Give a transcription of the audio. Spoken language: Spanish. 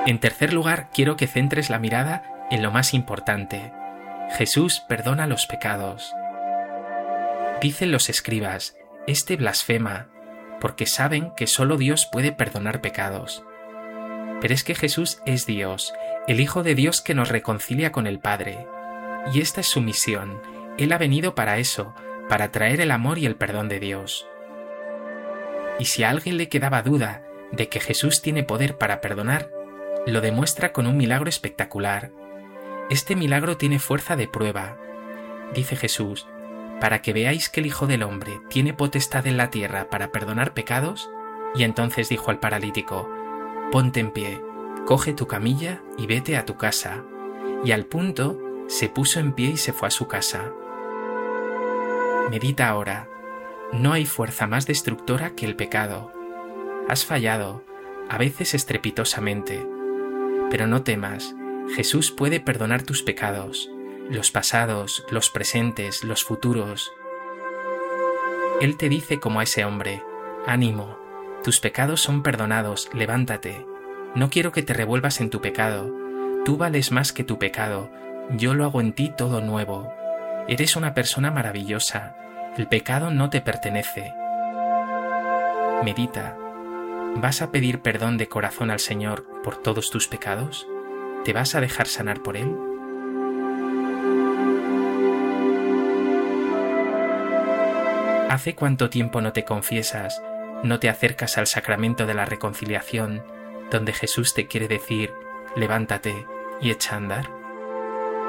En tercer lugar, quiero que centres la mirada en lo más importante. Jesús perdona los pecados. Dicen los escribas, este blasfema, porque saben que solo Dios puede perdonar pecados. Pero es que Jesús es Dios, el Hijo de Dios que nos reconcilia con el Padre. Y esta es su misión. Él ha venido para eso, para traer el amor y el perdón de Dios. Y si a alguien le quedaba duda de que Jesús tiene poder para perdonar, lo demuestra con un milagro espectacular. Este milagro tiene fuerza de prueba. Dice Jesús, para que veáis que el Hijo del Hombre tiene potestad en la tierra para perdonar pecados. Y entonces dijo al paralítico, ponte en pie, coge tu camilla y vete a tu casa. Y al punto se puso en pie y se fue a su casa. Medita ahora, no hay fuerza más destructora que el pecado. Has fallado, a veces estrepitosamente. Pero no temas, Jesús puede perdonar tus pecados, los pasados, los presentes, los futuros. Él te dice como a ese hombre, ánimo, tus pecados son perdonados, levántate. No quiero que te revuelvas en tu pecado. Tú vales más que tu pecado. Yo lo hago en ti todo nuevo. Eres una persona maravillosa. El pecado no te pertenece. Medita. ¿Vas a pedir perdón de corazón al Señor por todos tus pecados? ¿Te vas a dejar sanar por Él? ¿Hace cuánto tiempo no te confiesas, no te acercas al sacramento de la reconciliación, donde Jesús te quiere decir, levántate y echa a andar?